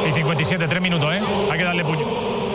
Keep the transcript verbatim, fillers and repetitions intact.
Y cincuenta y siete, tres minutos, ¿eh? Hay que darle puño.